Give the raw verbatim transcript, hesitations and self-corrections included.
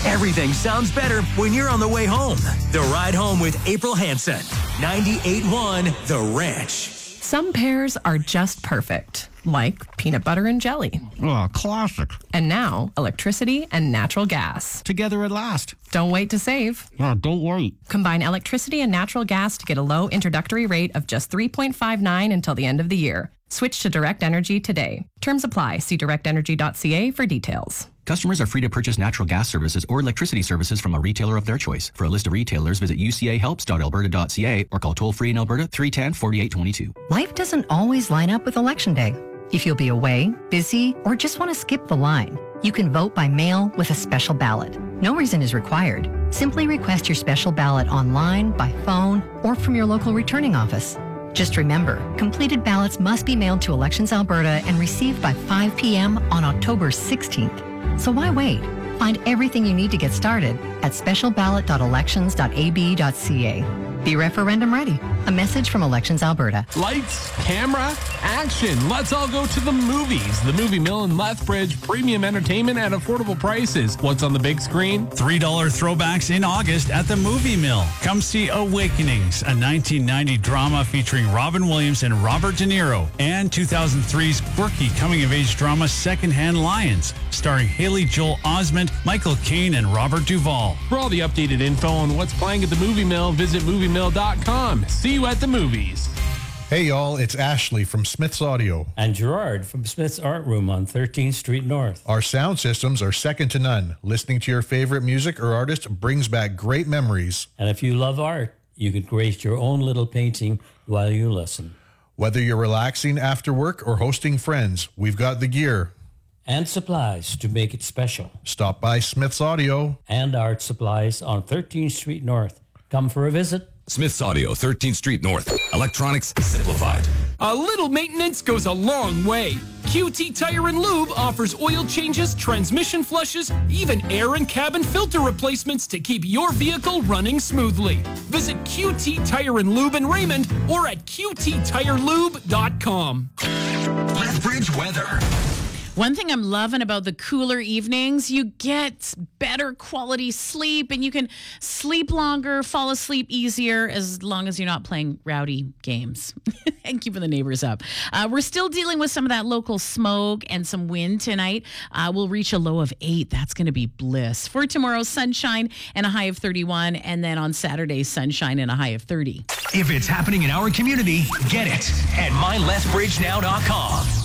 Everything sounds better when you're on the way home. The Ride Home with April Hansen. ninety-eight point one The Ranch. Some pairs are just perfect, like peanut butter and jelly. Oh, classic. And now, electricity and natural gas. Together at last. Don't wait to save. Oh, don't wait. Combine electricity and natural gas to get a low introductory rate of just three point five nine until the end of the year. Switch to Direct Energy today. Terms apply. See direct energy dot c a for details. Customers are free to purchase natural gas services or electricity services from a retailer of their choice. For a list of retailers, visit u c a helps dot alberta dot c a or call toll-free in Alberta three one zero, four eight two two. Life doesn't always line up with Election Day. If you'll be away, busy, or just want to skip the line, you can vote by mail with a special ballot. No reason is required. Simply request your special ballot online, by phone, or from your local returning office. Just remember, completed ballots must be mailed to Elections Alberta and received by five p.m. on October sixteenth. So why wait? Find everything you need to get started at special ballot dot elections dot a b dot c a. Be referendum ready. A message from Elections Alberta. Lights, camera, action. Let's all go to the movies. The Movie Mill in Lethbridge. Premium entertainment at affordable prices. What's on the big screen? three dollars throwbacks in August at the Movie Mill. Come see Awakenings, a nineteen ninety drama featuring Robin Williams and Robert De Niro, and two thousand three's quirky coming-of-age drama Secondhand Lions, starring Haley Joel Osment, Michael Caine, and Robert Duvall. For all the updated info on what's playing at the Movie Mill, visit movie mill dot com. See you at the movies. Hey y'all, it's Ashley from Smith's Audio. And Gerard from Smith's Art Room on thirteenth Street North. Our sound systems are second to none. Listening to your favorite music or artist brings back great memories. And if you love art, you can create your own little painting while you listen. Whether you're relaxing after work or hosting friends, we've got the gear. And supplies to make it special. Stop by Smith's Audio. And Art Supplies on thirteenth Street North. Come for a visit. Smith's Audio, thirteenth Street North. Electronics simplified. A little maintenance goes a long way. Q T Tire and Lube offers oil changes, transmission flushes, even air and cabin filter replacements to keep your vehicle running smoothly. Visit Q T Tire and Lube in Raymond or at q t tire lube dot com. Lethbridge weather. One thing I'm loving about the cooler evenings, you get better quality sleep and you can sleep longer, fall asleep easier as long as you're not playing rowdy games and keeping the neighbors up. Uh, we're still dealing with some of that local smoke and some wind tonight. Uh, we'll reach a low of eight. That's going to be bliss. For tomorrow, sunshine and a high of thirty-one. And then on Saturday, sunshine and a high of thirty. If it's happening in our community, get it at my lethbridge now dot com.